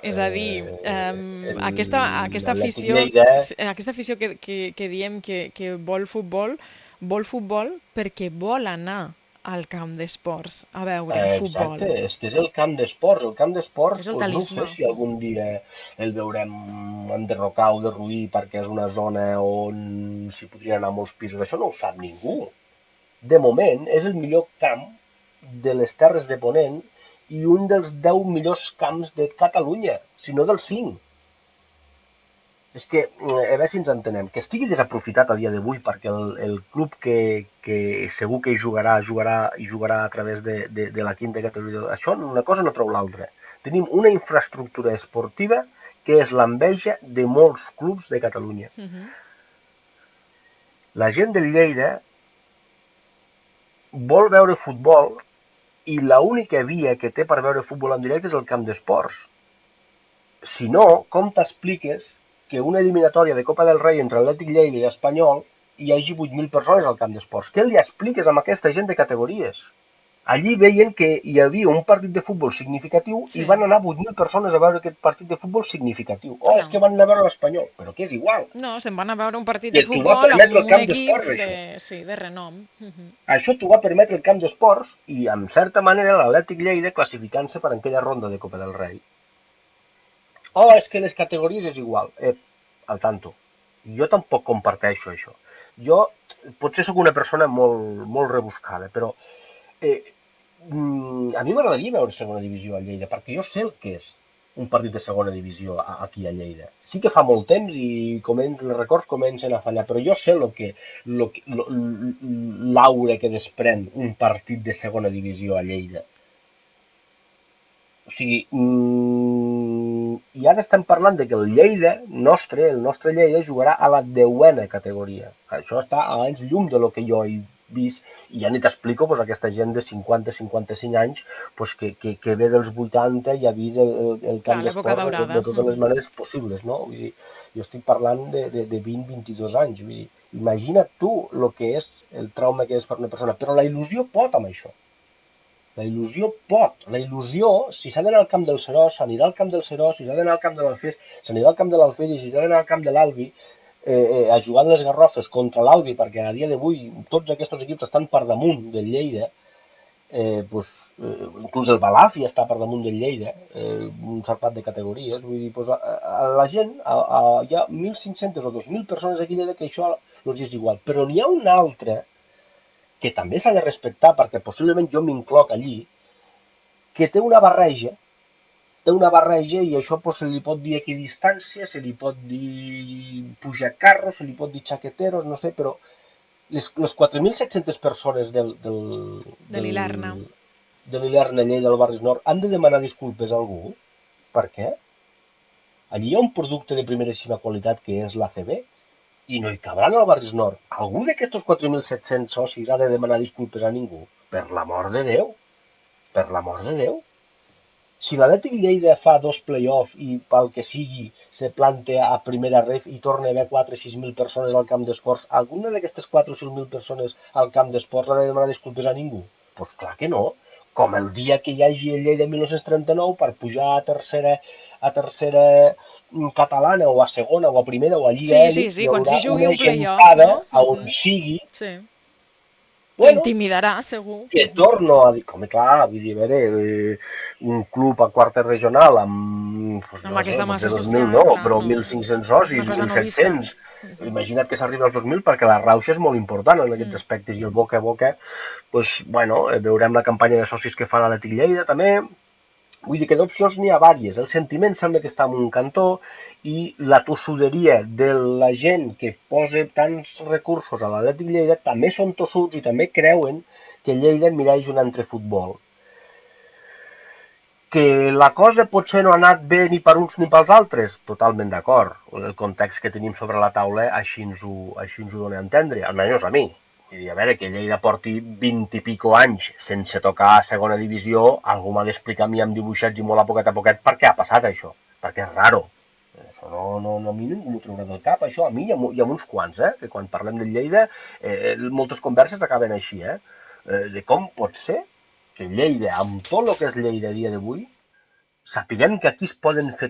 És a dir, aquesta L'Atlètic afició, Lleida, aquesta afició que diem que vol futbol perquè vol anar al camp d'esports a veure exacte, futbol. és que és el camp d'esports. El camp d'esports, És el doncs no ho sé talismà. si algun dia el veurem enderrocar o derruir perquè és una zona on s'hi podrien anar molts pisos. Això no ho sap ningú. De moment, és el millor camp de les Terres de Ponent i un dels 10 millors camps de Catalunya, si no dels 5. És que, a veure si ens entenem, que estigui desaprofitat a dia d'avui perquè el club que segur que hi jugarà a través de la quinta categoria, això una cosa no treu l'altra. Tenim una infraestructura esportiva que és l'enveja de molts clubs de Catalunya. La gent del Lleida vol veure futbol i l'única via que té per veure futbol en directe és el camp d'esports. Si no, com t'expliques que una eliminatòria de Copa del Rei entre Atlètic Lleida i Espanyol hi hagi 8.000 persones al camp d'esports? Què li expliques amb aquesta gent de categories? Allí veien que hi havia un partit de futbol significatiu i Sí, van anar 8.000 persones a veure aquest partit de futbol significatiu. Oh, és clar. que van anar a veure l'Espanyol, però que és igual. No, se'n van a veure un partit de I t'ho va futbol permetre el amb un camp equip d'esports, de, això. sí, de renom. Això t'ho va permetre el camp d'esports i, en certa manera, l'Atlètic Lleida classificant-se per aquella ronda de Copa del Rei. Oh, és que les categories és igual. Al tanto. Jo tampoc comparteixo això. Jo potser sóc una persona molt, molt rebuscada, però eh, a mi m'agradaria veure segona divisió a Lleida, perquè jo sé el que és un partit de segona divisió aquí a Lleida. Sí que fa molt temps i els records comencen a fallar, però jo sé l'aura que desprèn un partit de segona divisió a Lleida. O sigui, i ara estem parlant de que el nostre Lleida, jugarà a la 10a categoria. Això està a anys llum de lo que jo he vist, i ja ni t'explico pues, aquesta gent de 50-55 anys pues, que ve dels 80 i ha vist el Clar, camp l'època d'esports daurada. de totes les maneres possibles, no? Vull dir, jo estic parlant de 20-22 anys. Vull dir, imagina't tu el que és el trauma que és per una persona, però la il·lusió pot amb això. La il·lusió pot. La il·lusió, si s'ha d'anar al camp del Seròs, s'anirà al camp del Seròs, si s'ha d'anar al camp de l'Alfés, s'anirà al camp de l'Alfés, i si s'ha d'anar al camp de l'Albi, a jugar les Garrofes contra l'Albi, perquè a dia d'avui tots aquests equips estan per damunt del Lleida, pues, inclús el Balàfia està per damunt del Lleida, un sarpat de categories, vull dir, pues, la gent, hi ha 1.500 o 2.000 persones aquí a Lleida que això els és igual, però n'hi ha una altra que també s'ha de respectar, perquè possiblement jo m'incloc allí, que té una barreja i això pues, se li pot dir equidistància, se li pot dir pujar carros, se li pot dir xaqueteros, no sé, però les 4.700 persones De del, l'Ilerna. de l'Ilerna Lleida del Barris Nord han de demanar disculpes a algú? Per què? Allí hi ha un producte de primeríssima qualitat que és l'ACB i no hi cabran al Barris Nord. Algú d'aquests 4.700 socis ha de demanar disculpes a ningú? Per l'amor de Déu, per l'amor de Déu. Si l'Atlètic Lleida fa dos play-off i pel que sigui se planta a primera ref i torna a haver 4 o 6.000 persones al camp d'esports, alguna d'aquestes 4 o 6.000 persones al camp d'esports ha de demanar disculpes a ningú? Doncs pues clar que no. Com el dia que hi hagi el Lleida 1939 per pujar a tercera catalana o a segona o a primera o a Lliga Sí, sí, Elit, sí, hi quan haurà s'hi jugui una un play-off, gentada no? a on sigui. Sí. Que Bueno, intimidarà, segur. que torno a dir, com clar, vull dir, a veure, un club a quarta regional amb, pues, Amb no sé, aquesta massa potser 2.000 social, no, clar, però no. 1.500 Una socis, cosa no vista. 1.700, imagina't que s'arriba als 2.000 perquè la rauxa és molt important en aquests aspectes i el boca a boca, pues, bueno, veurem la campanya de socis que fa l'Atlètic Lleida també. Vull dir que d'opcions n'hi ha vàries. El sentiment sembla que està en un cantó i la tossuderia de la gent que posa tants recursos a l'Atlètic Lleida també són tossuts i també creuen que Lleida mireix un altre futbol. Que la cosa potser no ha anat bé ni per uns ni pels altres, totalment d'acord. El context que tenim sobre la taula així ens ho dona a entendre, almenys a mi. I a veure, que Lleida porti 20 i pico anys sense tocar a segona divisió, algú m'ha d'explicar a mi amb dibuixats i molt a poquet per què ha passat això, perquè és raro. Això a mi ningú m'ho traurà del cap, això a mi hi ha uns quants, que quan parlem de Lleida, moltes converses acaben així, de com pot ser que Lleida, amb tot el que és Lleida a dia d'avui, sapiguem que aquí es poden fer